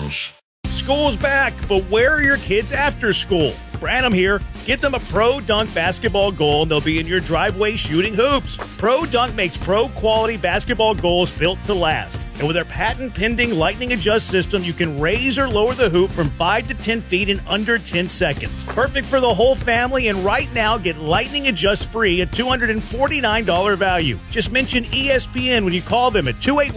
Roush. School's back, but where are your kids after school? Branham here. Get them a Pro Dunk basketball goal and they'll be in your driveway shooting hoops. Pro Dunk makes pro-quality basketball goals built to last. And with their patent-pending Lightning Adjust system, you can raise or lower the hoop from 5 to 10 feet in under 10 seconds. Perfect for the whole family, and right now get Lightning Adjust free at $249 value. Just mention ESPN when you call them at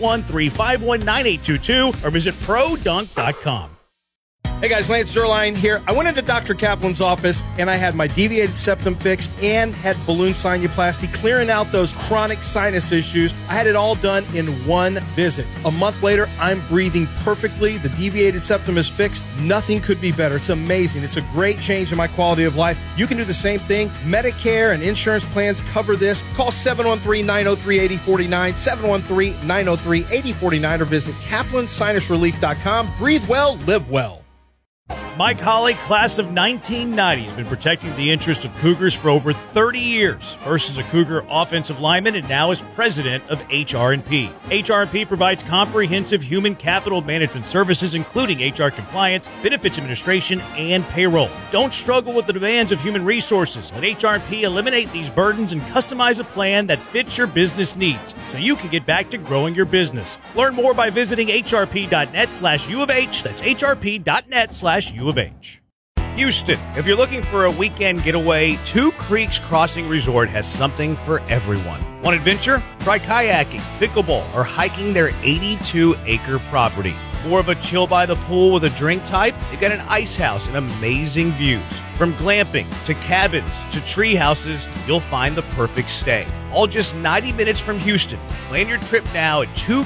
281-351-9822 or visit produnk.com. Hey guys, Lance Zerline here. I went into Dr. Kaplan's office and I had my deviated septum fixed and had balloon sinuplasty, clearing out those chronic sinus issues. I had it all done in one visit. A month later, I'm breathing perfectly. The deviated septum is fixed. Nothing could be better. It's amazing. It's a great change in my quality of life. You can do the same thing. Medicare and insurance plans cover this. Call 713-903-8049, 713-903-8049, or visit kaplansinusrelief.com. Breathe well, live well. Mike Holly, class of 1990, has been protecting the interest of Cougars for over 30 years. First as a Cougar offensive lineman and now as president of HR&P. HR&P provides comprehensive human capital management services, including HR compliance, benefits administration, and payroll. Don't struggle with the demands of human resources. Let HR&P eliminate these burdens and customize a plan that fits your business needs so you can get back to growing your business. Learn more by visiting hrp.net/U of H. That's hrp.net/U of H. Houston, if you're looking for a weekend getaway, Two Creeks Crossing Resort has something for everyone. Want adventure? Try kayaking, pickleball, or hiking their 82-acre property. More of a chill by the pool with a drink type? They've got an ice house and amazing views. From glamping to cabins to tree houses, you'll find the perfect stay. All just 90 minutes from Houston. Plan your trip now at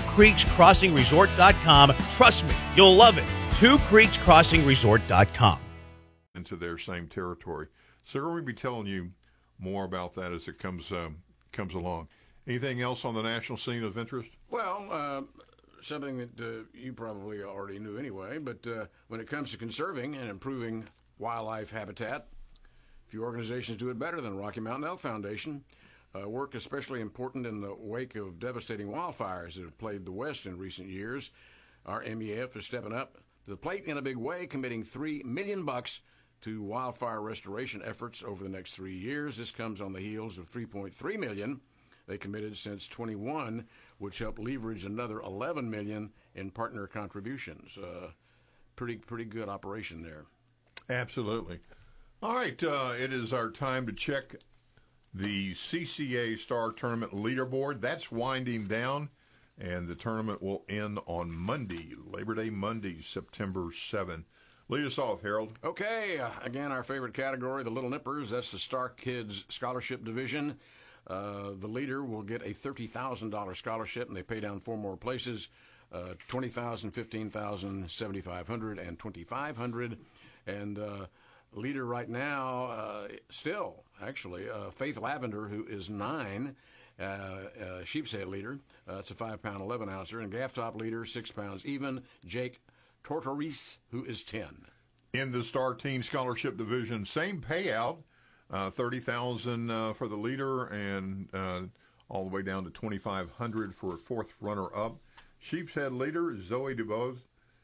twocreekscrossingresort.com. Trust me, you'll love it. twocreekscrossingresort.com. Into their same territory. So we're going to be telling you more about that as it comes along. Anything else on the national scene of interest? Well, something that you probably already knew anyway, but when it comes to conserving and improving wildlife habitat, few organizations do it better than Rocky Mountain Elk Foundation. Work especially important in the wake of devastating wildfires that have plagued the West in recent years. Our MEF is stepping up to the plate in a big way, committing $3 million to wildfire restoration efforts over the next 3 years. This comes on the heels of $3.3 million they committed since 21, which helped leverage another $11 million in partner contributions. Pretty good operation there. Absolutely. All right, it is our time to check the CCA Star Tournament leaderboard. That's winding down, and the tournament will end on Monday, Labor Day Monday, September 7. Lead us off, Harold. Okay, again, our favorite category, the Little Nippers. That's the Star Kids Scholarship Division. The leader will get a $30,000 scholarship, and they pay down 4 more places, $20,000, $15,000, $7,500, and $2,500. And leader right now, still, actually, Faith Lavender, who is 9, sheep's head leader. It's a 5-pound, 11-ouncer. And gaff top leader, 6 pounds even, Jake Tortoris, who is 10. In the Star Team Scholarship Division, same payout, $30,000 for the leader, and all the way down to $2,500 for a 4th runner-up. Sheep's head leader, Zoe DuBose,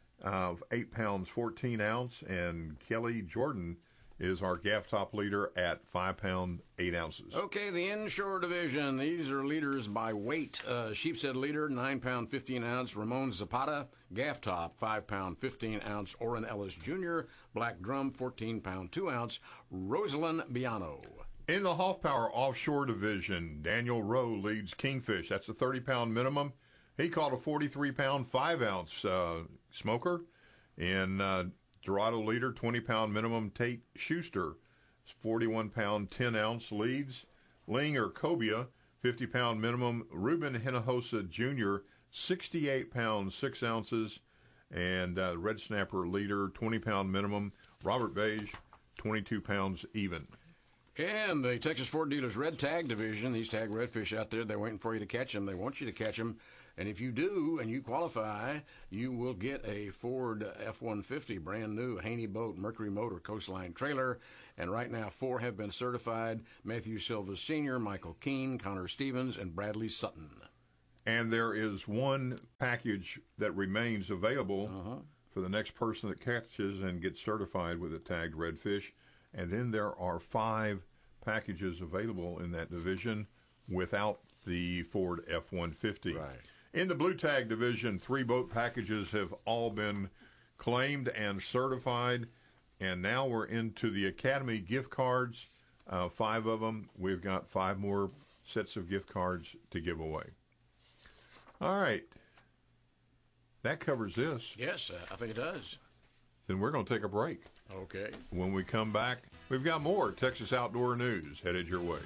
8 pounds, 14 ounce, and Kelly Jordan is our gaff top leader at 5 pound, 8 ounces. Okay, the inshore division. These are leaders by weight. Sheep's head leader, 9 pound, 15 ounce, Ramon Zapata. Gaff top, 5 pound, 15 ounce, Orrin Ellis Jr. Black drum, 14 pound, 2 ounce, Rosalind Biano. In the Hoffpower offshore division, Daniel Rowe leads Kingfish. That's a 30-pound minimum. He caught a 43-pound, 5-ounce smoker. In Dorado leader, 20-pound minimum, Tate Schuster, 41-pound, 10-ounce leads. Ling or Cobia, 50-pound minimum, Ruben Hinojosa Jr., 68 pounds, 6 ounces. And Red Snapper leader, 20-pound minimum, Robert Beige, 22 pounds even. And the Texas Ford Dealers Red Tag Division, these tag redfish out there, they're waiting for you to catch them. They want you to catch them. And if you do and you qualify, you will get a Ford F-150, brand new, Haney Boat, Mercury Motor, Coastline trailer. And right now, 4 have been certified: Matthew Silva Sr., Michael Keene, Connor Stevens, and Bradley Sutton. And there is one package that remains available for the next person that catches and gets certified with a tagged redfish. And then there are 5 packages available in that division without the Ford F-150. Right. In the blue tag division, 3 boat packages have all been claimed and certified. And now we're into the Academy gift cards, 5 of them. We've got 5 more sets of gift cards to give away. All right. That covers this. Yes, I think it does. Then we're going to take a break. Okay. When we come back, we've got more Texas Outdoor News headed your way.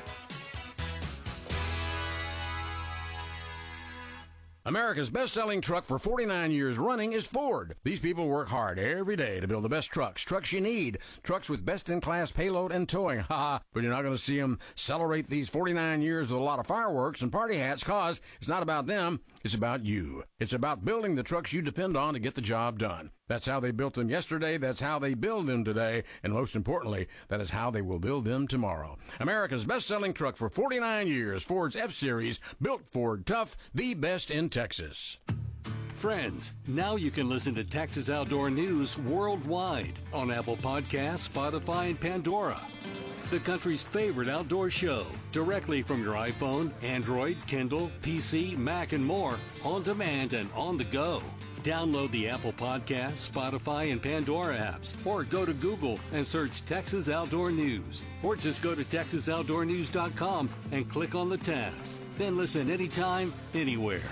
America's best-selling truck for 49 years running is Ford. These people work hard every day to build the best trucks you need, trucks with best-in-class payload and towing. But you're not going to see them celebrate these 49 years with a lot of fireworks and party hats, cause it's not about them, it's about you. It's about building the trucks you depend on to get the job done. That's how they built them yesterday, that's how they build them today, and most importantly, that is how they will build them tomorrow. America's best-selling truck for 49 years, Ford's F-Series, built Ford tough, the best in Texas. Friends, now you can listen to Texas Outdoor News worldwide on Apple Podcasts, Spotify, and Pandora. The country's favorite outdoor show, directly from your iPhone, Android, Kindle, PC, Mac, and more, on demand and on the go. Download the Apple Podcasts, Spotify, and Pandora apps, or go to Google and search Texas Outdoor News. Or just go to TexasOutdoorNews.com and click on the tabs. Then listen anytime, anywhere.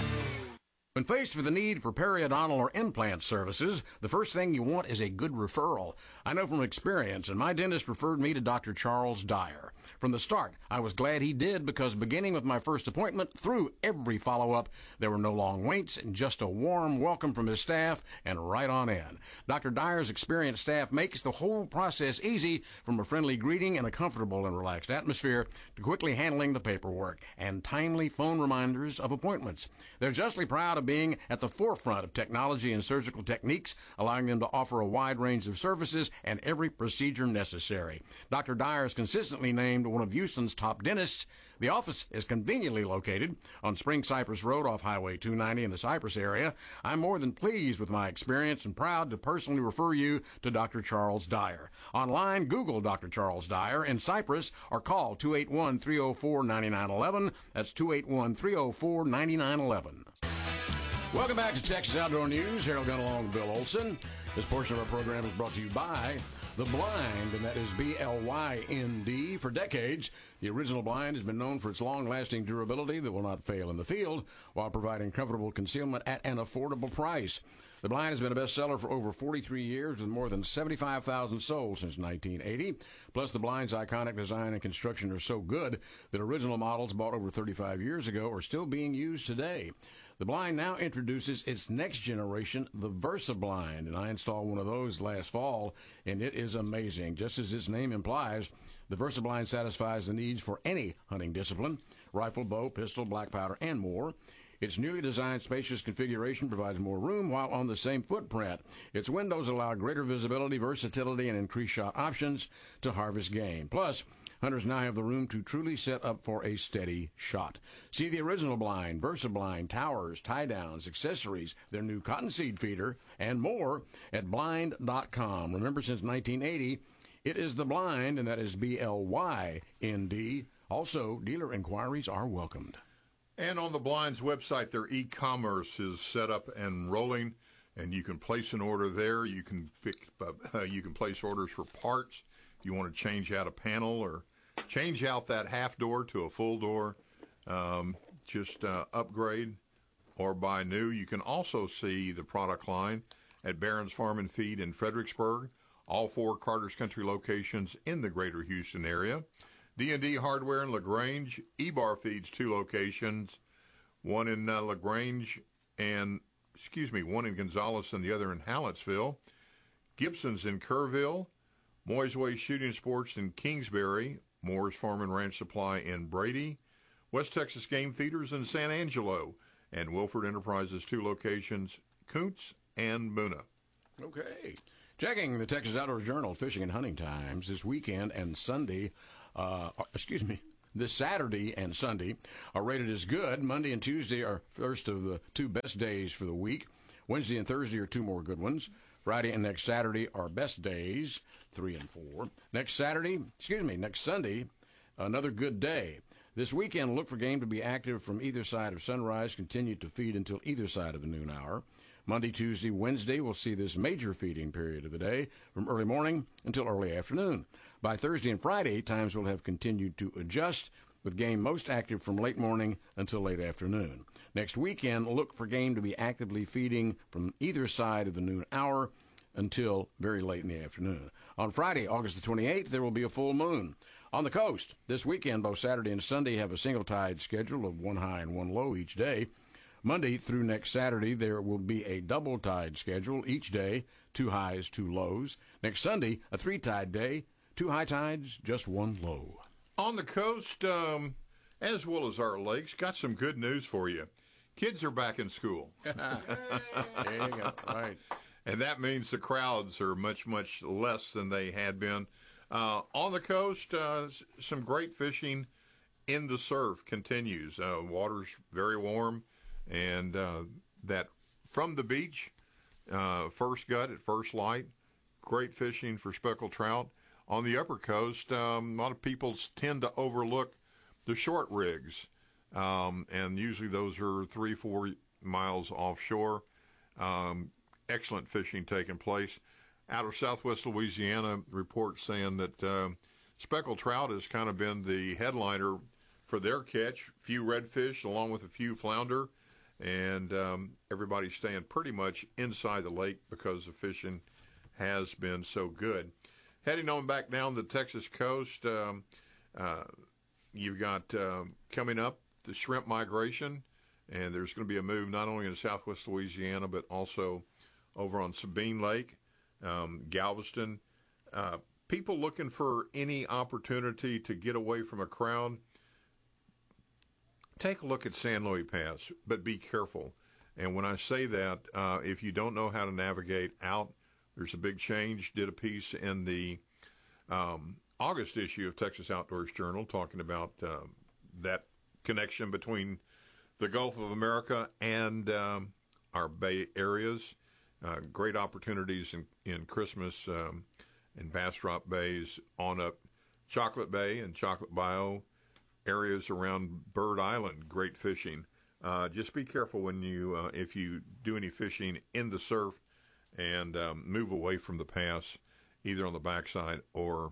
When faced with the need for periodontal or implant services, the first thing you want is a good referral. I know from experience, and my dentist referred me to Dr. Charles Dyer. From the start, I was glad he did, because beginning with my first appointment through every follow-up, there were no long waits and just a warm welcome from his staff and right on in. Dr. Dyer's experienced staff makes the whole process easy, from a friendly greeting and a comfortable and relaxed atmosphere to quickly handling the paperwork and timely phone reminders of appointments. They're justly proud of being at the forefront of technology and surgical techniques, allowing them to offer a wide range of services and every procedure necessary. Dr. Dyer is consistently named one of Houston's top dentists. The office is conveniently located on Spring Cypress Road off Highway 290 in the Cypress area. I'm more than pleased with my experience and proud to personally refer you to Dr. Charles Dyer. Online, Google Dr. Charles Dyer in Cypress or call 281-304-9911. That's 281-304-9911. Welcome back to Texas Outdoor News. Harold Gunn along with Bill Olson. This portion of our program is brought to you by The Blind, and that is BLYND. For decades, the original blind has been known for its long-lasting durability that will not fail in the field while providing comfortable concealment at an affordable price. The Blind has been a bestseller for over 43 years with more than 75,000 sold since 1980. Plus, the Blind's iconic design and construction are so good that original models bought over 35 years ago are still being used today. The Blind now introduces its next generation, the Versa Blind, and I installed one of those last fall, and it is amazing. Just as its name implies, the Versa Blind satisfies the needs for any hunting discipline: rifle, bow, pistol, black powder, and more. Its newly designed spacious configuration provides more room while on the same footprint. Its windows allow greater visibility, versatility, and increased shot options to harvest game. Plus, hunters now have the room to truly set up for a steady shot. See the original Blind, Versa Blind, towers, tie-downs, accessories, their new cottonseed feeder, and more at blind.com. Remember, since 1980, it is the Blind, and that is BLYND. Also, dealer inquiries are welcomed. And on the Blind's website, their e-commerce is set up and rolling, and you can place an order there. You can place orders for parts. If you want to change out a panel or change out that half door to a full door, upgrade or buy new. You can also see the product line at Barron's Farm and Feed in Fredericksburg, all 4 Carter's Country locations in the greater Houston area. D&D Hardware in LaGrange, E-Bar Feeds 2 locations, one in LaGrange and, one in Gonzales and the other in Hallettsville. Gibson's in Kerrville, Moy's Way Shooting Sports in Kingsbury, Moore's Farm and Ranch Supply in Brady, West Texas Game Feeders in San Angelo, and Wilford Enterprises 2 locations, Koontz and Boona. Okay. Checking the Texas Outdoors Journal Fishing and Hunting Times this weekend and Sunday. This Saturday and Sunday are rated as good. Monday and Tuesday are first of the 2 best days for the week. Wednesday and Thursday are 2 more good ones. Friday and next Saturday are best days, 3 and 4. Next Sunday, another good day. This weekend, look for game to be active from either side of sunrise, continue to feed until either side of the noon hour. Monday, Tuesday, Wednesday will see this major feeding period of the day from early morning until early afternoon. By Thursday and Friday, times will have continued to adjust, with game most active from late morning until late afternoon. Next weekend, look for game to be actively feeding from either side of the noon hour until very late in the afternoon. On Friday, August the 28th, there will be a full moon. On the coast, this weekend, both Saturday and Sunday have a single tide schedule of 1 high and 1 low each day. Monday through next Saturday, there will be a double tide schedule each day, 2 highs, 2 lows. Next Sunday, a 3 tide day, 2 high tides, just 1 low. On the coast, as well as our lakes, got some good news for you. Kids are back in school. There you go. Right. And that means the crowds are much, much less than they had been. On the coast, some great fishing in the surf continues. Water's very warm, and that from the beach, first gut at first light, great fishing for speckled trout. On the upper coast, a lot of people tend to overlook the short rigs, and usually those are 3-4 miles offshore. Excellent fishing taking place. Out of southwest Louisiana, reports saying that speckled trout has kind of been the headliner for their catch. A few redfish along with a few flounder, and everybody's staying pretty much inside the lake because the fishing has been so good. Heading on back down the Texas coast, you've got coming up the shrimp migration, and there's going to be a move not only in southwest Louisiana but also over on Sabine Lake, Galveston. People looking for any opportunity to get away from a crowd, take a look at San Luis Pass, but be careful. And when I say that, if you don't know how to navigate out, there's a big change. Did a piece in the August issue of Texas Outdoors Journal talking about that connection between the Gulf of America and our bay areas. Great opportunities in Christmas in Bastrop Bays on up Chocolate Bay and Chocolate Bayou, areas around Bird Island, great fishing. Just be careful when you if you do any fishing in the surf, and move away from the pass, either on the backside or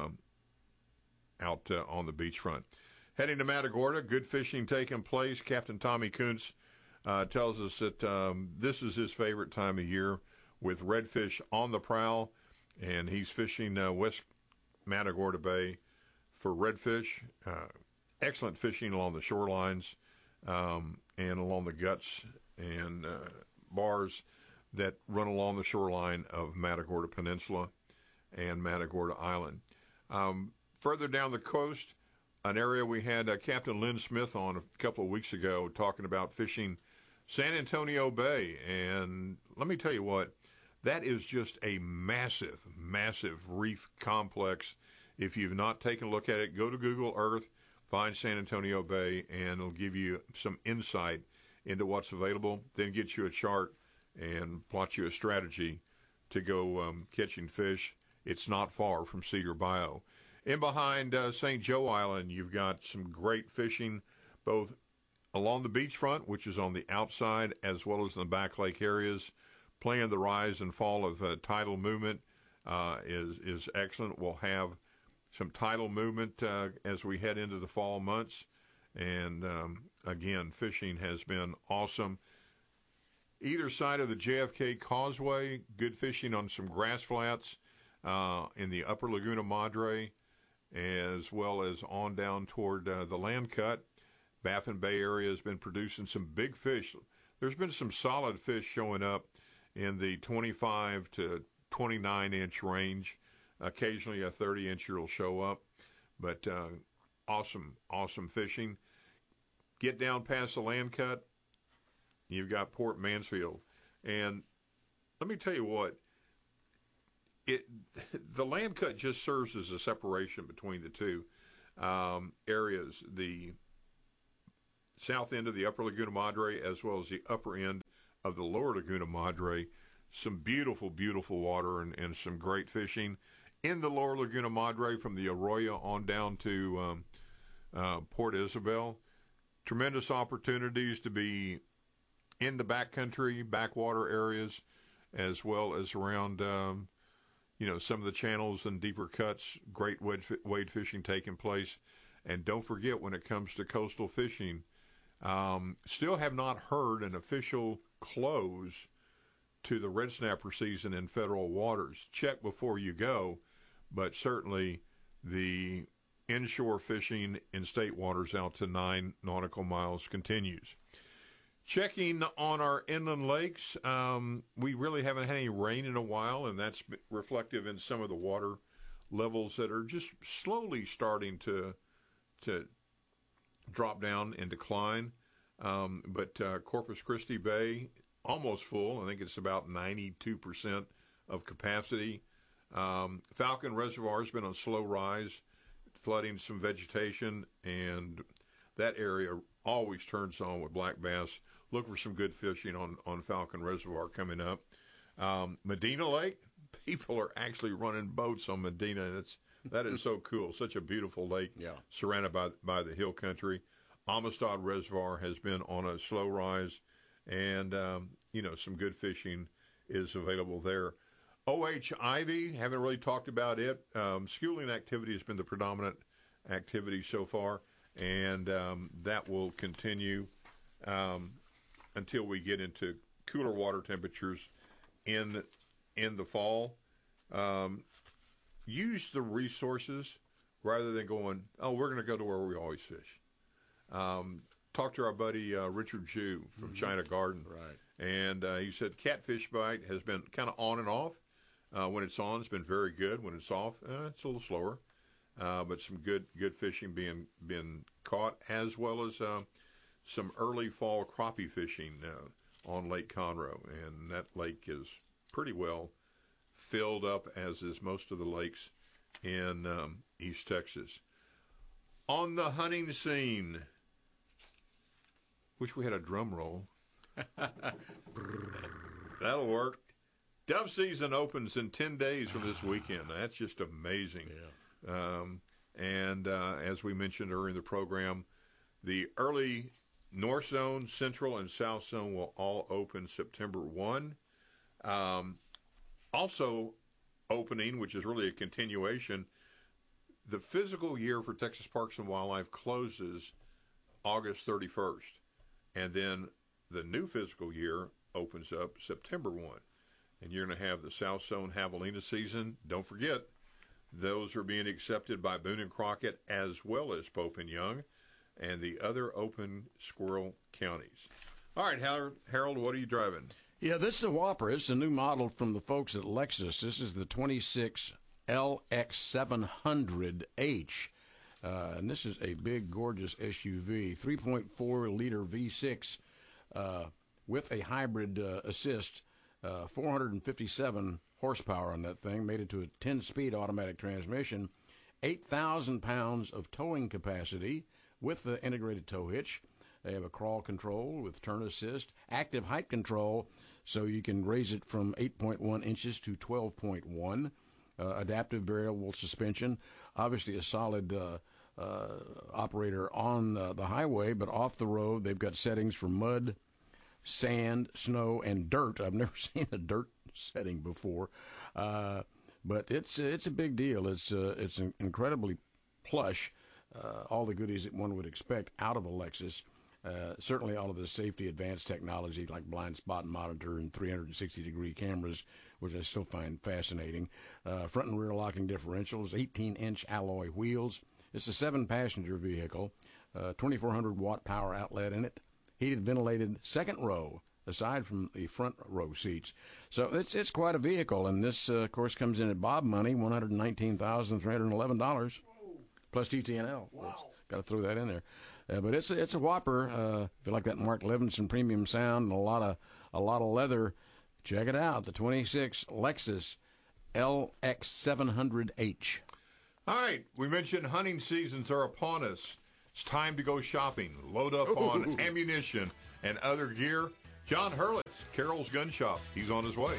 out on the beachfront. Heading to Matagorda, good fishing taking place. Captain Tommy Kuntz tells us that this is his favorite time of year, with redfish on the prowl, and he's fishing West Matagorda Bay for redfish. Excellent fishing along the shorelines and along the guts and bars that run along the shoreline of Matagorda Peninsula and Matagorda Island. Further down the coast, an area we had Captain Lynn Smith on a couple of weeks ago talking about fishing San Antonio Bay. And let me tell you what, that is just a massive, massive reef complex. If you've not taken a look at it, go to Google Earth, find San Antonio Bay, and it'll give you some insight into what's available. Then get you a chart and plot you a strategy to go catching fish. It's not far from Cedar Bayou. In behind St. Joe Island, you've got some great fishing, both along the beachfront, which is on the outside, as well as in the back lake areas. Playing the rise and fall of tidal movement is excellent. We'll have some tidal movement as we head into the fall months. And, again, fishing has been awesome. Either side of the JFK Causeway, good fishing on some grass flats in the upper Laguna Madre, as well as on down toward the Land Cut. Baffin Bay area has been producing some big fish. There's been some solid fish showing up in the 25 to 29-inch range. Occasionally a 30-incher will show up. But awesome, awesome fishing. Get down past the Land Cut, you've got Port Mansfield. And let me tell you what, the Land Cut just serves as a separation between the two areas, the south end of the upper Laguna Madre as well as the upper end of the lower Laguna Madre. Some beautiful, beautiful water and some great fishing in the lower Laguna Madre from the Arroyo on down to Port Isabel. Tremendous opportunities to be in the backcountry, backwater areas, as well as around, some of the channels and deeper cuts. Great wade fishing taking place. And don't forget, when it comes to coastal fishing, still have not heard an official close to the red snapper season in federal waters. Check before you go, but certainly the inshore fishing in state waters out to 9 nautical miles continues. Checking on our inland lakes, we really haven't had any rain in a while, and that's reflective in some of the water levels that are just slowly starting to drop down and decline. But Corpus Christi Bay, almost full. I think it's about 92% of capacity. Falcon Reservoir has been on slow rise, flooding some vegetation, and that area always turns on with black bass. Look for some good fishing on Falcon Reservoir coming up. Medina Lake, people are actually running boats on Medina. That is so cool. Such a beautiful lake, surrounded by the hill country. Amistad Reservoir has been on a slow rise, and some good fishing is available there. O.H. Ivy, haven't really talked about it. Schooling activity has been the predominant activity so far, and that will continue until we get into cooler water temperatures in the fall. Use the resources rather than going, we're going to go to where we always fish. Talked to our buddy Richard Jew from China Garden. Right. And he said catfish bite has been kind of on and off. When it's on, it's been very good. When it's off, it's a little slower. But some good fishing being caught, as well as some early fall crappie fishing on Lake Conroe. And that lake is pretty well filled up, as is most of the lakes in East Texas. On the hunting scene, wish we had a drum roll. That'll work. Dove season opens in 10 days from this weekend. That's just amazing. Yeah. And as we mentioned earlier in the program, the early North Zone, Central, and South Zone will all open September 1. Also opening, which is really a continuation, the physical year for Texas Parks and Wildlife closes August 31st. And then the new fiscal year opens up September 1. And you're going to have the South Zone Javelina season. Don't forget, those are being accepted by Boone and Crockett as well as Pope and Young and the other open squirrel counties. All right, Harold, what are you driving? Yeah, this is a whopper. It's a new model from the folks at Lexus. This is the 26 LX700H. And this is a big, gorgeous SUV, 3.4-liter V6 with a hybrid assist, 457 horsepower on that thing, made it to a 10-speed automatic transmission, 8,000 pounds of towing capacity with the integrated tow hitch. They have a crawl control with turn assist, active height control, so you can raise it from 8.1 inches to 12.1, adaptive variable suspension, obviously a solid operator on the highway, but off the road they've got settings for mud, sand, snow, and dirt. I've never seen a dirt setting before, but it's a big deal. It's incredibly plush, all the goodies that one would expect out of a Lexus. Certainly all of the safety advanced technology like blind spot monitor and 360-degree cameras, which I still find fascinating. Front and rear locking differentials, 18-inch alloy wheels. It's a 7-passenger vehicle, 2,400-watt power outlet in it, heated, ventilated second row, aside from the front row seats. So it's quite a vehicle, and this, of course, comes in at Bob money, $119,311, plus TTNL. Wow. Got to throw that in there. But it's a whopper. If you like that Mark Levinson premium sound and a lot of leather, check it out. The 26 Lexus LX700H. All right, we mentioned hunting seasons are upon us. It's time to go shopping. Load up on ammunition and other gear. John Hurlitz Carroll's Gun Shop. He's on his way.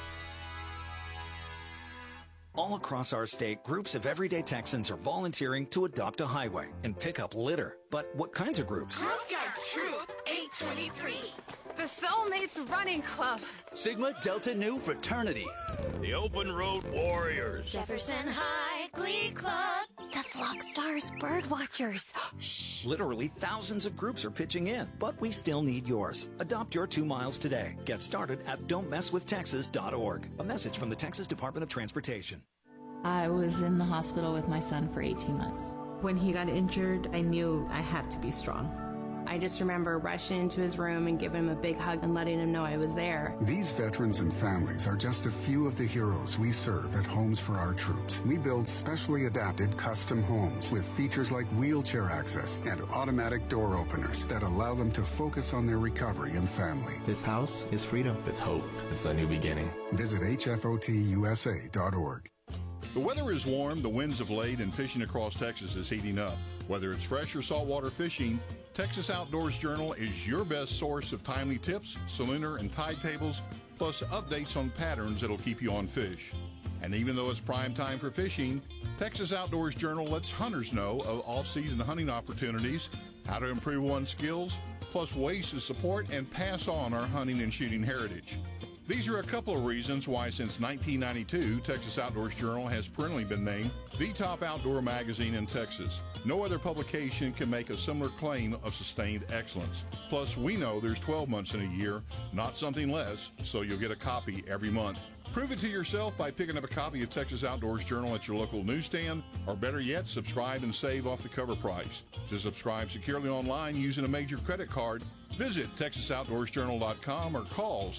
All across our state, groups of everyday Texans are volunteering to adopt a highway and pick up litter. But what kinds of groups? Girl Scout Troop 823. The Soulmates Running Club. Sigma Delta Nu Fraternity. The Open Road Warriors. Jefferson High Glee Club. The Flock Stars Bird Watchers. Shh. Literally thousands of groups are pitching in, but we still need yours. Adopt your 2 miles today. Get started at don'tmesswithtexas.org. A message from the Texas Department of Transportation. I was in the hospital with my son for 18 months. When he got injured, I knew I had to be strong. I just remember rushing into his room and giving him a big hug and letting him know I was there. These veterans and families are just a few of the heroes we serve at Homes for Our Troops. We build specially adapted custom homes with features like wheelchair access and automatic door openers that allow them to focus on their recovery and family. This house is freedom. It's hope. It's a new beginning. Visit hfotusa.org. The weather is warm, the winds have laid, and fishing across Texas is heating up. Whether it's fresh or saltwater fishing, Texas Outdoors Journal is your best source of timely tips, salooner and tide tables, plus updates on patterns that'll keep you on fish. And even though it's prime time for fishing, Texas Outdoors Journal lets hunters know of off-season hunting opportunities, how to improve one's skills, plus ways to support and pass on our hunting and shooting heritage. These are a couple of reasons why since 1992, Texas Outdoors Journal has perennially been named the top outdoor magazine in Texas. No other publication can make a similar claim of sustained excellence. Plus, we know there's 12 months in a year, not something less, so you'll get a copy every month. Prove it to yourself by picking up a copy of Texas Outdoors Journal at your local newsstand, or better yet, subscribe and save off the cover price. To subscribe securely online using a major credit card, visit TexasOutdoorsJournal.com or call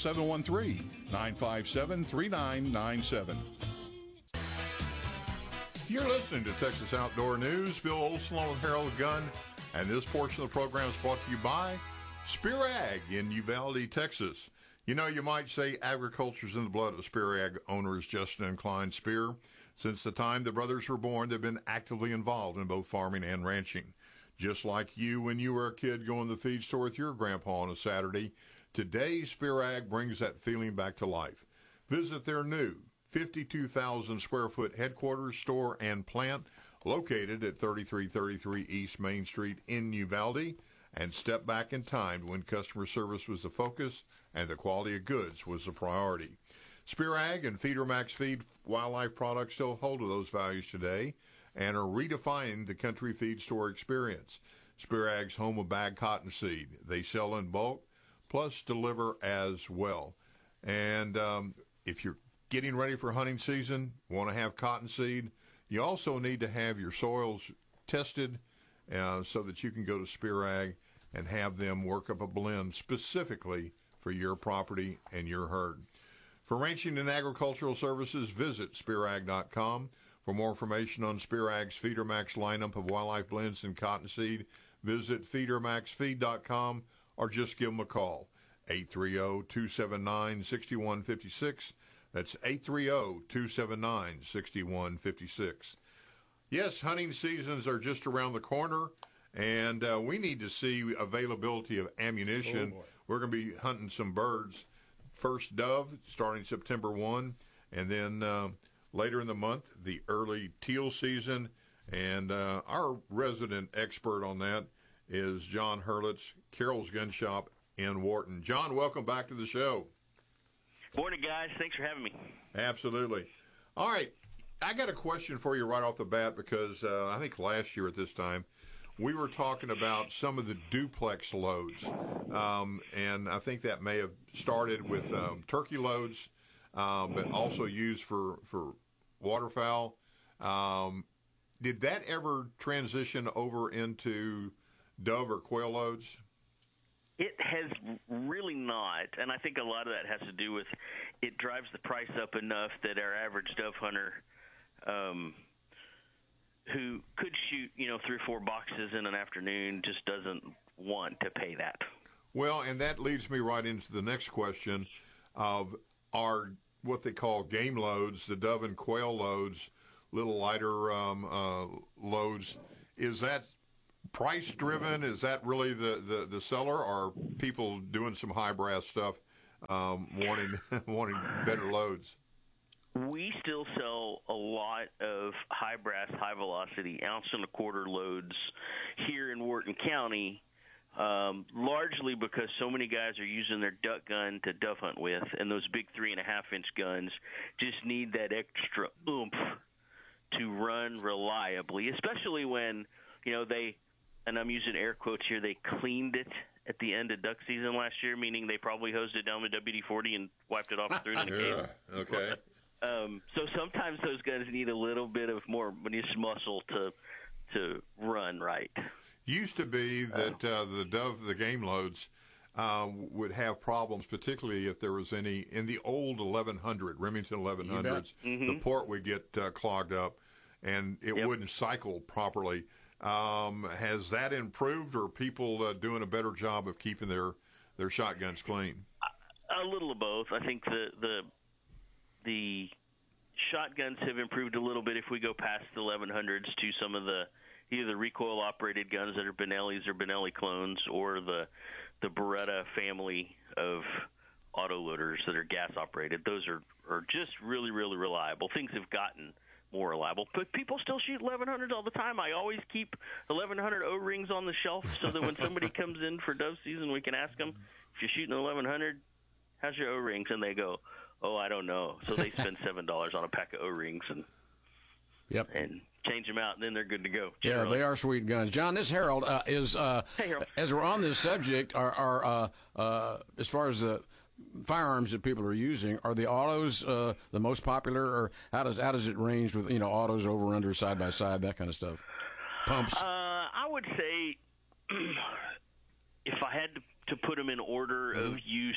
713-957-3997. You're listening to Texas Outdoor News. Bill Olson along with Harold Gunn, and this portion of the program is brought to you by Spear Ag in Uvalde, Texas. You know, you might say agriculture's in the blood of Spear Ag owners Justin and Klein Spear. Since the time the brothers were born, they've been actively involved in both farming and ranching. Just like you when you were a kid going to the feed store with your grandpa on a Saturday, today Spear Ag brings that feeling back to life. Visit their new 52,000 square foot headquarters, store, and plant located at 3333 East Main Street in Uvalde, and step back in time when customer service was the focus and the quality of goods was the priority. Spear Ag and Feeder Max Feed wildlife products still hold to those values today and are redefining the country feed store experience. Spear Ag's home of bag cottonseed. They sell in bulk, plus deliver as well. And if you're getting ready for hunting season, want to have cottonseed, you also need to have your soils tested so that you can go to Spear Ag and have them work up a blend specifically for your property and your herd. For ranching and agricultural services, visit SpearAg.com. For more information on Spear Ag's Feeder Max lineup of wildlife blends and cottonseed, visit FeederMaxFeed.com or just give them a call, 830-279-6156. That's 830-279-6156. Yes, hunting seasons are just around the corner, and we need to see availability of ammunition. We're going to be hunting some birds. First dove starting September 1, and then later in the month, the early teal season. And our resident expert on that is John Hurlitz, Carroll's Gun Shop in Wharton. John, welcome back to the show. Morning, guys. Thanks for having me. Absolutely. All right. I got a question for you right off the bat because I think last year at this time we were talking about some of the duplex loads, and I think that may have started with turkey loads, but also used for waterfowl. Did that ever transition over into dove or quail loads? It has really not, and I think a lot of that has to do with it drives the price up enough that our average dove hunter who could shoot, 3 or 4 boxes in an afternoon just doesn't want to pay that. Well, and that leads me right into the next question of our what they call game loads, the dove and quail loads, little lighter loads. Is that price driven? Is that really the seller, or are people doing some high brass stuff wanting better loads. We still sell a lot of high brass, high velocity, ounce and a quarter loads here in Wharton County, largely because so many guys are using their duck gun to dove hunt with, and those big 3.5-inch guns just need that extra oomph to run reliably, especially when, they, and I'm using air quotes here, they cleaned it at the end of duck season last year, meaning they probably hosed it down with WD-40 and wiped it off and threw it in a cave. Okay. So sometimes those guns need a little bit of more muscle to run right. Used to be that the game loads would have problems, particularly if there was any in the old 1100 Remington 1100s. The port would get clogged up, and it wouldn't cycle properly. Has that improved, or are people doing a better job of keeping their shotguns clean? A little of both. I think the shotguns have improved a little bit if we go past the 1100s to some of the either the recoil-operated guns that are Benelli's or Benelli clones, or the Beretta family of autoloaders that are gas-operated. Those are just really, really reliable. Things have gotten more reliable. But people still shoot 1100s all the time. I always keep 1100 O-rings on the shelf so that when somebody comes in for dove season, we can ask them, if you're shooting an 1100, how's your O-rings? And they go, oh, I don't know. So they spend $7 on a pack of O-rings and change them out, and then they're good to go. Generally. Yeah, they are sweet guns. John, this Harold is. Hey, Harold. As we're on this subject, are as far as the firearms that people are using, are the autos the most popular, or how does it range with autos, over, under, side by side, that kind of stuff? Pumps. I would say if I had to put them in order of use,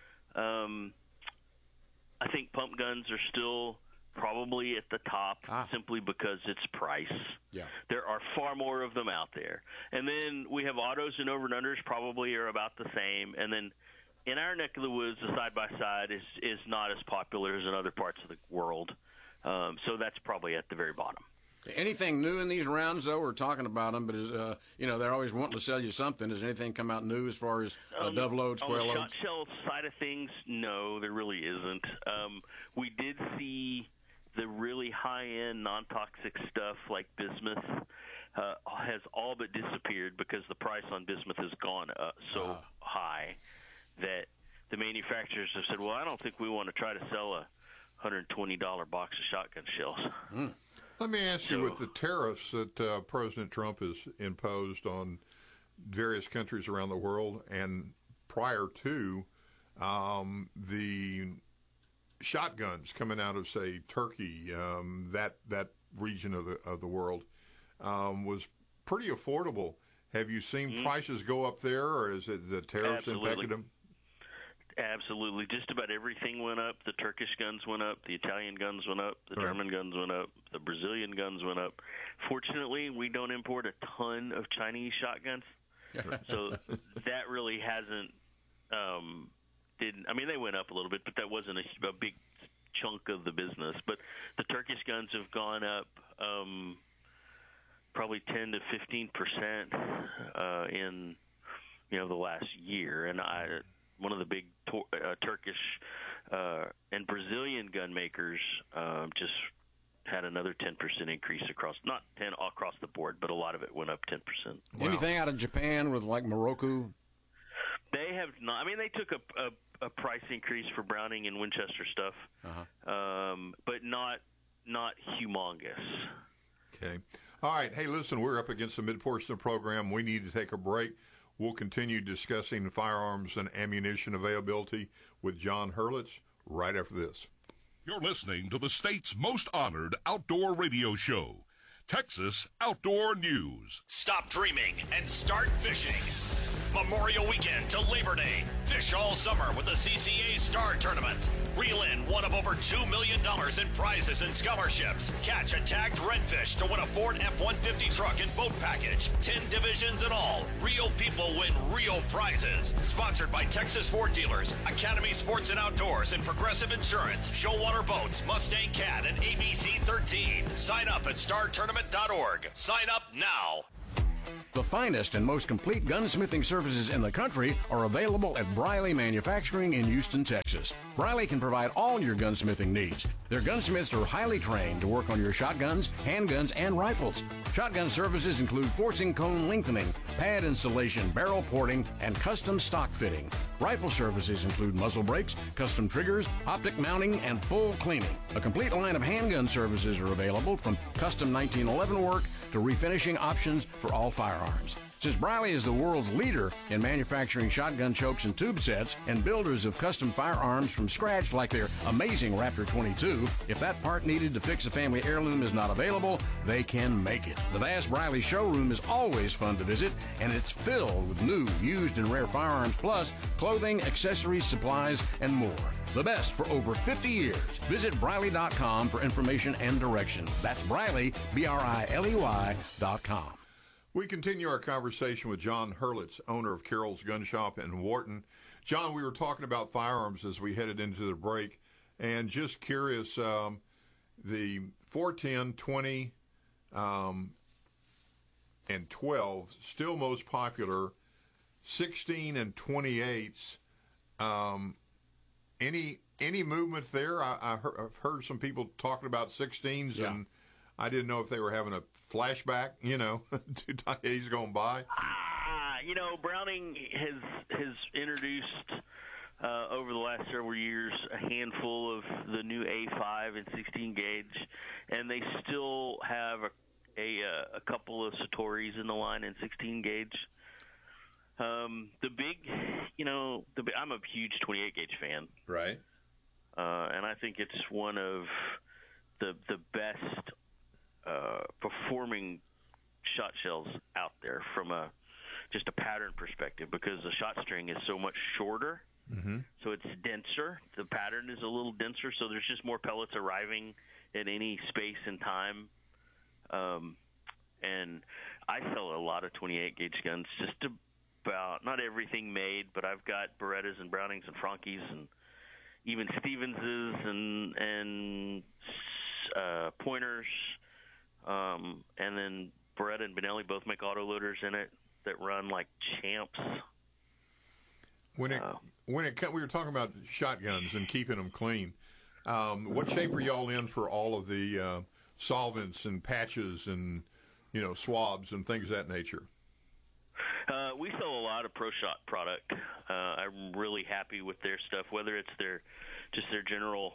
I think pump guns are still probably at the top simply because it's price. Yeah. There are far more of them out there. And then we have autos and over and unders probably are about the same. And then in our neck of the woods, the side-by-side is not as popular as in other parts of the world. So that's probably at the very bottom. Anything new in these rounds, though? We're talking about them, but they're always wanting to sell you something. Does anything come out new as far as dove loads, quail loads? On the shot shell side of things, no, there really isn't. We did see the really high-end non-toxic stuff like bismuth has all but disappeared because the price on bismuth has gone up so high that the manufacturers have said, well, I don't think we want to try to sell a $120 box of shotgun shells. Let me ask you, with the tariffs that President Trump has imposed on various countries around the world, and prior to the shotguns coming out of, say, Turkey, that region of the world was pretty affordable. Have you seen prices go up there, or is it the tariffs impacted them? Absolutely. Just about everything went up. The Turkish guns went up. The Italian guns went up. The German guns went up. The Brazilian guns went up. Fortunately, we don't import a ton of Chinese shotguns. So that really hasn't they went up a little bit, but that wasn't a big chunk of the business. But the Turkish guns have gone up probably 10 to 15% in the last year. And one of the big Turkish and Brazilian gun makers just had another 10% increase across the board, but a lot of it went up 10%. Wow. Anything out of Japan with like Moroku? They have not. I mean, they took a price increase for Browning and Winchester stuff, but not humongous. Okay. All right. Hey, listen, we're up against the mid-portion of the program. We need to take a break. We'll continue discussing firearms and ammunition availability with John Hurlitz right after this. You're listening to the state's most honored outdoor radio show, Texas Outdoor News. Stop dreaming and start fishing. Memorial Weekend to Labor Day. Fish all summer with the CCA Star Tournament. Reel in one of over $2 million in prizes and scholarships. Catch a tagged redfish to win a Ford F-150 truck and boat package. 10 divisions in all. Real people win real prizes. Sponsored by Texas Ford Dealers, Academy Sports and Outdoors, and Progressive Insurance, Showwater Boats, Mustang Cat, and ABC 13. Sign up at startournament.org. Sign up now. The finest and most complete gunsmithing services in the country are available at Briley Manufacturing in Houston, Texas. Briley can provide all your gunsmithing needs. Their gunsmiths are highly trained to work on your shotguns, handguns, and rifles. Shotgun services include forcing cone lengthening, pad installation, barrel porting, and custom stock fitting. Rifle services include muzzle brakes, custom triggers, optic mounting, and full cleaning. A complete line of handgun services are available, from custom 1911 work to refinishing options for all firearms. Since Briley is the world's leader in manufacturing shotgun chokes and tube sets and builders of custom firearms from scratch like their amazing Raptor 22, if that part needed to fix a family heirloom is not available, they can make it. The vast Briley showroom is always fun to visit, and it's filled with new, used, and rare firearms, plus clothing, accessories, supplies, and more. The best for over 50 years. Visit Briley.com for information and direction. That's Briley, BRILEY.com. We continue our conversation with John Hurlitz, owner of Carroll's Gun Shop in Wharton. John, we were talking about firearms as we headed into the break, and just curious, the 410, 20, and 12 still most popular. 16 and 28s. Any movement there? I've heard some people talking about 16s, and I didn't know if they were having a flashback, 2 days going by. Browning has introduced over the last several years a handful of the new A5 and 16 gauge, and they still have a couple of Satoris in the line in 16 gauge. I'm a huge 28 gauge fan, right? And I think it's one of the best performing shot shells out there from just a pattern perspective, because the shot string is so much shorter, so it's denser. The pattern is a little denser, so there's just more pellets arriving at any space and time. And I sell a lot of 28 gauge guns, just about not everything made, but I've got Berettas and Brownings and Frankies and even Stevenses and pointers. And then Beretta and Benelli both make autoloaders in it that run like champs. When it we were talking about shotguns and keeping them clean, what shape are y'all in for all of the solvents and patches and swabs and things of that nature? We sell a lot of Pro Shot product. I'm really happy with their stuff, whether it's their general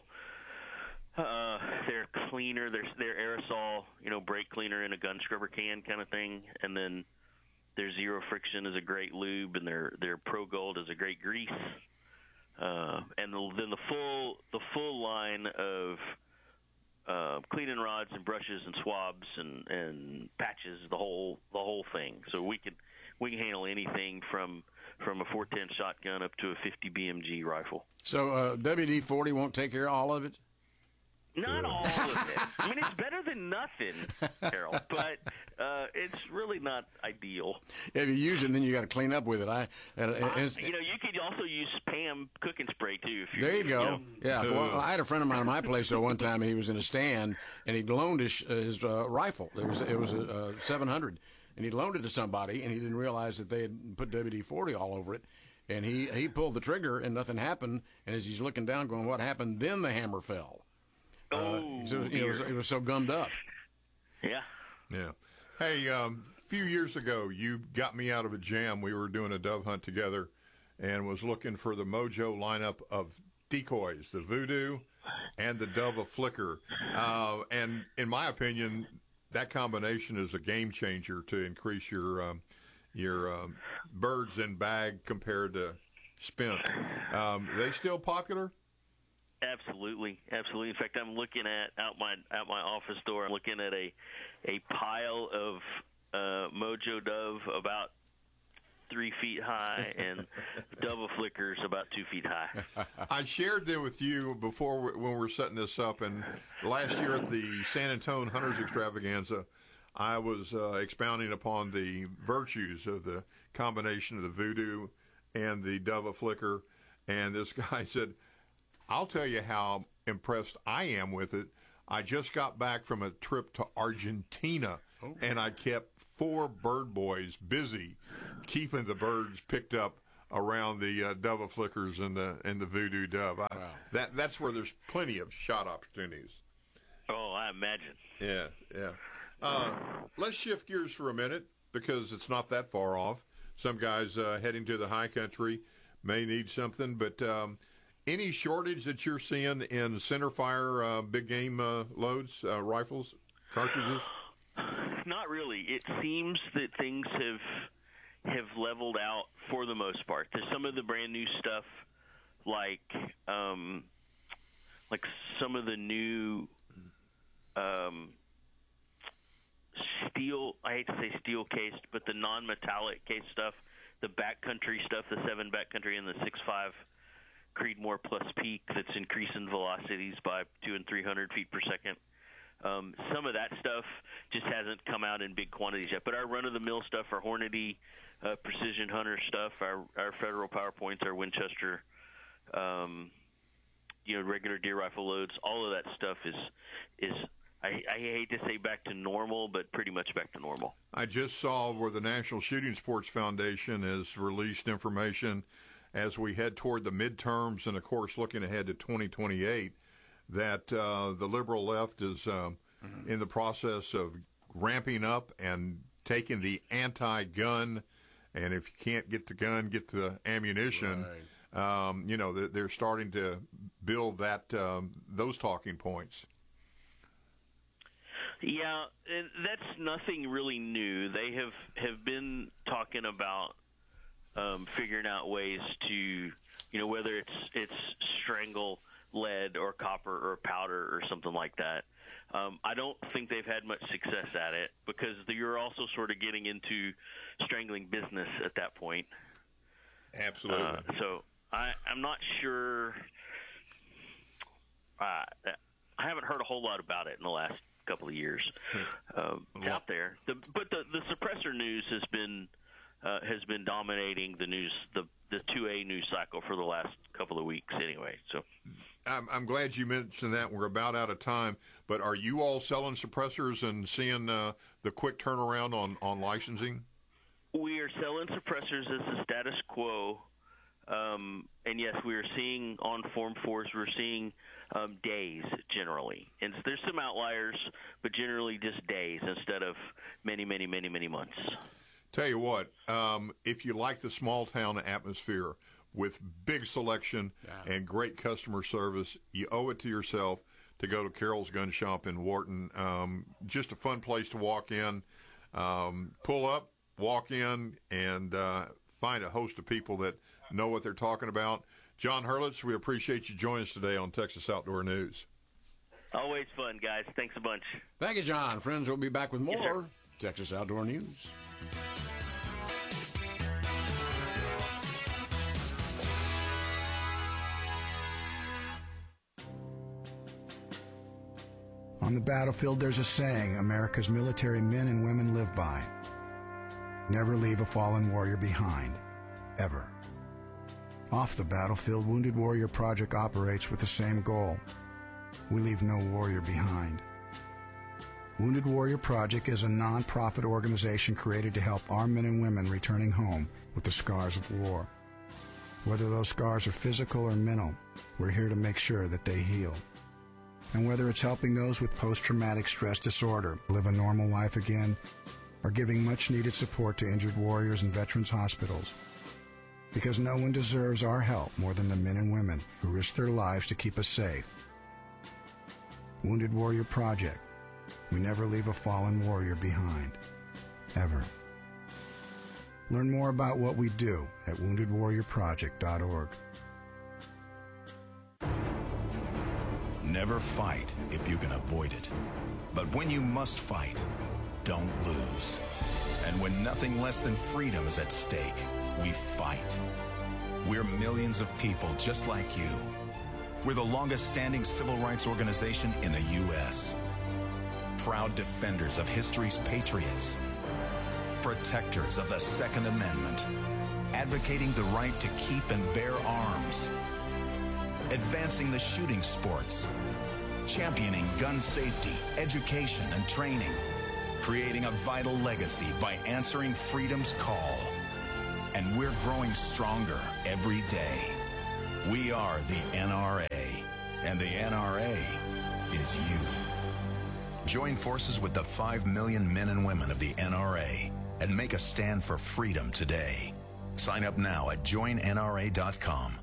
their cleaner, their aerosol, brake cleaner in a gun scrubber can kind of thing, and then their Zero Friction is a great lube, and their Pro Gold is a great grease, and then the full line of cleaning rods and brushes and swabs and patches, the whole thing. So we can handle anything from a 410 shotgun up to a 50 BMG rifle. So WD-40 won't take care of all of it? Not all of it. I mean, it's better than nothing, Carol, but it's really not ideal. If you use it, then you got to clean up with it. You could also use Pam cooking spray too. There you go. Yeah. Well, I had a friend of mine at my place one time, and he was in a stand, and he loaned his rifle. It was a 700, and he loaned it to somebody, and he didn't realize that they had put WD-40 all over it. And he pulled the trigger, and nothing happened. And as he's looking down, going, "What happened?" Then the hammer fell. It was so gummed up. Yeah. Hey, a few years ago, you got me out of a jam. We were doing a dove hunt together and was looking for the Mojo lineup of decoys, the Voodoo and the Dove Flicker. And in my opinion, that combination is a game changer to increase your birds in bag compared to spent. They still popular? Absolutely. In fact, I'm looking out my office door. I'm looking at a pile of Mojo Dove about 3 feet high, and Dove Flickers about 2 feet high. I shared that with you before when we were setting this up, and last year at the San Antonio Hunters Extravaganza, I was expounding upon the virtues of the combination of the Voodoo and the Dove Flicker, and this guy said, "I'll tell you how impressed I am with it. I just got back from a trip to Argentina, and I kept 4 bird boys busy keeping the birds picked up around the dove flickers and the voodoo dove. That's where there's plenty of shot opportunities. Oh, I imagine. Yeah. Let's shift gears for a minute because it's not that far off. Some guys heading to the high country may need something, but any shortage that you're seeing in centerfire big game loads, rifles, cartridges? Not really. It seems that things have leveled out for the most part. There's some of the brand new stuff, like some of the new steel. I hate to say steel cased, but the non-metallic case stuff, the backcountry stuff, the 7 backcountry and the 6.5 Creedmoor Plus Peak that's increasing velocities by 200 and 300 feet per second. Some of that stuff just hasn't come out in big quantities yet. But our run-of-the-mill stuff, our Hornady Precision Hunter stuff, our Federal PowerPoints, our Winchester, regular deer rifle loads, all of that stuff is I hate to say back to normal, but pretty much back to normal. I just saw where the National Shooting Sports Foundation has released information as we head toward the midterms and, of course, looking ahead to 2028, that the liberal left is in the process of ramping up and taking the anti-gun, and if you can't get the gun, get the ammunition. Right. They're starting to build that those talking points. Yeah, and that's nothing really new. They have been talking about figuring out ways to, whether it's strangle lead or copper or powder or something like that. I don't think they've had much success at it because you're also sort of getting into strangling business at that point. Absolutely. So I'm not sure. I haven't heard a whole lot about it in the last couple of years. It's out there, but the suppressor news has been dominating the news, the 2A news cycle for the last couple of weeks anyway. So I'm glad you mentioned that. We're about out of time, but are you all selling suppressors and seeing the quick turnaround on licensing? We are selling suppressors as the status quo, and yes, we are seeing on Form 4s, we're seeing days generally. And there's some outliers, but generally just days instead of many, many, many, many months. Tell you what, if you like the small town atmosphere with big selection and great customer service, you owe it to yourself to go to Carroll's Gun Shop in Wharton. Just a fun place to walk in, pull up, walk in, and find a host of people that know what they're talking about. John Hurlitz, we appreciate you joining us today on Texas Outdoor News. Always fun, guys. Thanks a bunch. Thank you, John. Friends, we'll be back with more Texas Outdoor News. On the battlefield, there's a saying America's military men and women live by. Never leave a fallen warrior behind, ever. Off the battlefield, Wounded Warrior Project operates with the same goal. We leave no warrior behind. Wounded Warrior Project is a non-profit organization created to help our men and women returning home with the scars of war. Whether those scars are physical or mental, we're here to make sure that they heal. And whether it's helping those with post-traumatic stress disorder live a normal life again, or giving much-needed support to injured warriors in veterans' hospitals. Because no one deserves our help more than the men and women who risk their lives to keep us safe. Wounded Warrior Project. We never leave a fallen warrior behind. Ever. Learn more about what we do at woundedwarriorproject.org. Never fight if you can avoid it. But when you must fight, don't lose. And when nothing less than freedom is at stake, we fight. We're millions of people just like you. We're the longest-standing civil rights organization in the U.S. Proud defenders of history's patriots. Protectors of the Second Amendment. Advocating the right to keep and bear arms. Advancing the shooting sports. Championing gun safety, education, and training. creating a vital legacy by answering freedom's call. And we're growing stronger every day. We are the NRA, and the NRA is you. Join forces with the 5 million men and women of the NRA and make a stand for freedom today. Sign up now at joinnra.com.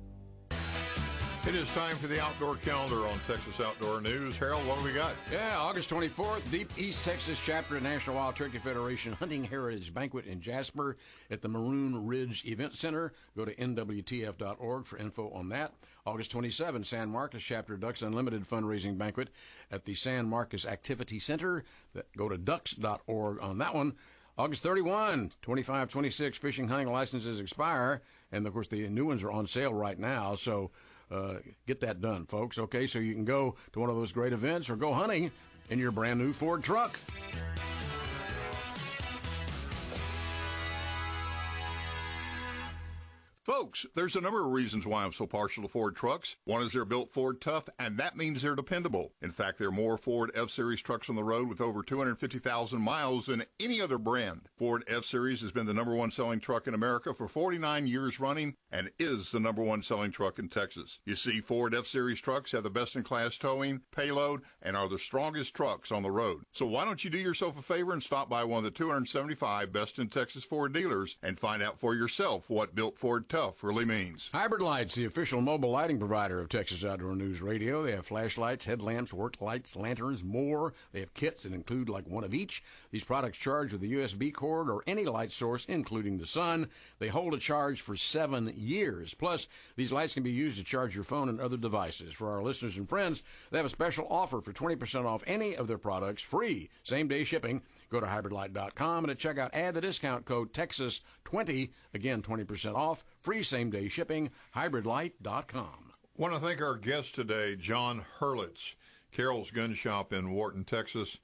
It is time for the Outdoor Calendar on Texas Outdoor News. Harold, what do we got? Yeah, August 24th, Deep East Texas chapter of National Wild Turkey Federation Hunting Heritage Banquet in Jasper at the Maroon Ridge Event Center. Go to nwtf.org for info on that. August 27th, San Marcos chapter Ducks Unlimited fundraising banquet at the San Marcos Activity Center. Go to ducks.org on that one. August 31, 25-26 fishing hunting licenses expire, and of course the new ones are on sale right now, so get that done, folks. Okay, so you can go to one of those great events or go hunting in your brand new Ford truck. Folks, there's a number of reasons why I'm so partial to Ford trucks. One is they're built Ford tough, and that means they're dependable. In fact, there are more Ford F-Series trucks on the road with over 250,000 miles than any other brand. Ford F-Series has been the number one selling truck in America for 49 years running and is the number one selling truck in Texas. You see, Ford F-Series trucks have the best-in-class towing, payload, and are the strongest trucks on the road. So why don't you do yourself a favor and stop by one of the 275 best-in-Texas Ford dealers and find out for yourself what built Ford tough really means. Hybrid Lights, the official mobile lighting provider of Texas Outdoor News Radio. They have flashlights, headlamps, work lights, lanterns, more. They have kits that include like one of each. These products charge with a USB cord or any light source, including the sun. They hold a charge for 7 years. Plus, these lights can be used to charge your phone and other devices. For our listeners and friends, they have a special offer for 20% off any of their products, free same-day shipping. Go to hybridlight.com and at checkout add the discount code Texas20. Again, 20% off, free same-day shipping, hybridlight.com. Want to thank our guest today, John Hurlitz, Carroll's Gun Shop in Wharton, Texas.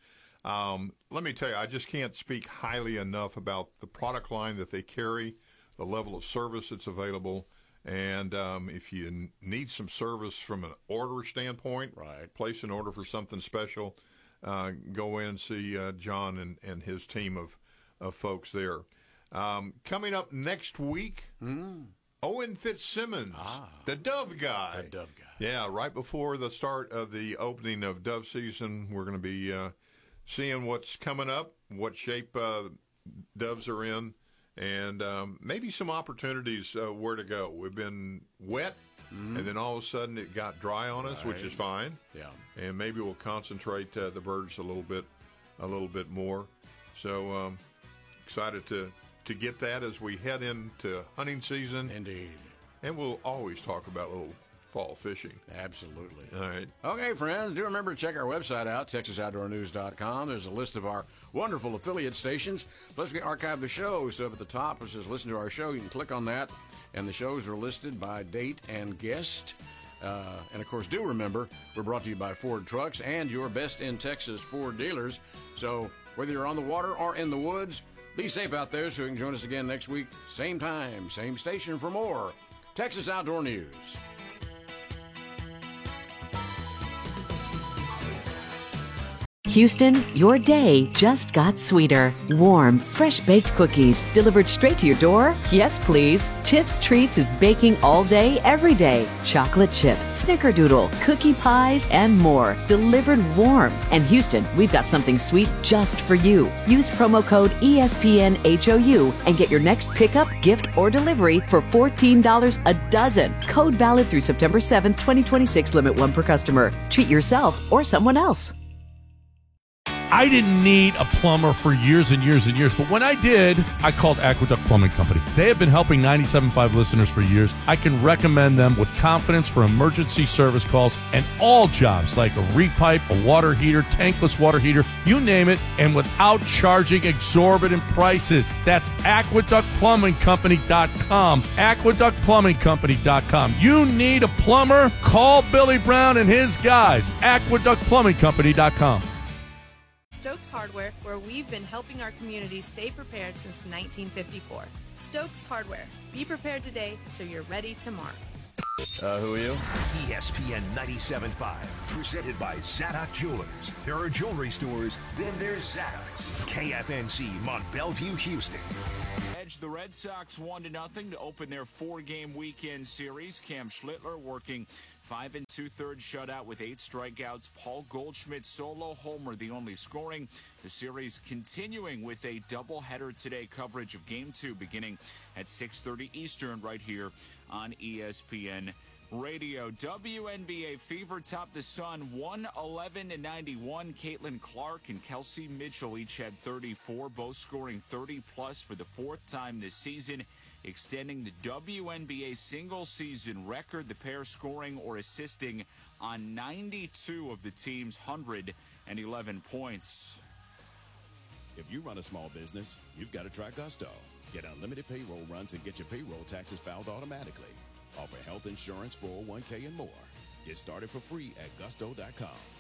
Let me tell you, I just can't speak highly enough about the product line that they carry, the level of service that's available, and if you need some service from an order standpoint, right, place an order for something special, go in and see John and his team of folks there. Coming up next week, Owen Fitzsimmons, the Dove Guy. The Dove Guy. Yeah, right before the start of the opening of dove season, we're going to be seeing what's coming up, what shape doves are in, and maybe some opportunities where to go. We've been wet. And then all of a sudden it got dry on us, which is fine. Yeah. And maybe we'll concentrate the birds a little bit more. So excited to get that as we head into hunting season. Indeed. And we'll always talk about a little fall fishing. Absolutely. All right. Okay, friends, do remember to check our website out, TexasOutdoorNews.com. There's a list of our wonderful affiliate stations. Plus, we archive the show. So up at the top, it says listen to our show. You can click on that. And the shows are listed by date and guest. And, of course, do remember, we're brought to you by Ford Trucks and your best in Texas Ford dealers. So whether you're on the water or in the woods, be safe out there so you can join us again next week. Same time, same station for more Texas Outdoor News. Houston, your day just got sweeter. Warm, fresh-baked cookies delivered straight to your door? Yes, please. Tips Treats is baking all day, every day. Chocolate chip, snickerdoodle, cookie pies, and more. Delivered warm. And Houston, we've got something sweet just for you. Use promo code ESPNHOU and get your next pickup, gift, or delivery for $14 a dozen. Code valid through September 7th, 2026. Limit 1 per customer. Treat yourself or someone else. I didn't need a plumber for years and years and years, but when I did, I called Aqueduct Plumbing Company. They have been helping 97.5 listeners for years. I can recommend them with confidence for emergency service calls and all jobs like a repipe, a water heater, tankless water heater, you name it, and without charging exorbitant prices. That's AqueductPlumbingCompany.com. AqueductPlumbingCompany.com. You need a plumber? Call Billy Brown and his guys. AqueductPlumbingCompany.com. Stokes Hardware, where we've been helping our community stay prepared since 1954. Stokes Hardware. Be prepared today so you're ready tomorrow. Who are you? ESPN 97.5, presented by Zadok Jewelers. There are jewelry stores, then there's Zadok's. KFNC, Mont Bellevue, Houston. Edge the Red Sox 1-0 to open their 4-game weekend series. Cam Schlittler working 5 2/3 shutout with 8 strikeouts. Paul Goldschmidt solo homer, the only scoring. The series continuing with a doubleheader today. Coverage of Game 2 beginning at 6:30 Eastern right here on ESPN Radio. WNBA Fever topped the Sun 111-91. Caitlin Clark and Kelsey Mitchell each had 34, both scoring 30-plus for the 4th time this season, extending the WNBA single-season record. The pair scoring or assisting on 92 of the team's 111 points. If you run a small business, you've got to try Gusto. Get unlimited payroll runs and get your payroll taxes filed automatically. Offer health insurance, 401k, and more. Get started for free at gusto.com.